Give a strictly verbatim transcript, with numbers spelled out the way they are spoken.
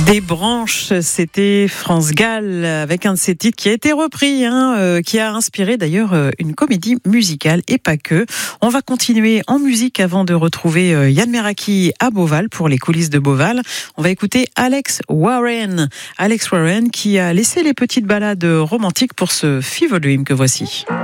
Des branches, c'était France Gall avec un de ses titres qui a été repris, hein, euh, qui a inspiré d'ailleurs euh, une comédie musicale et pas que. On va continuer en musique avant de retrouver euh, Yann Meraki à Beauval pour les coulisses de Beauval. On va écouter Alex Warren. Alex Warren qui a laissé les petites balades romantiques pour ce Fever Dream que voici.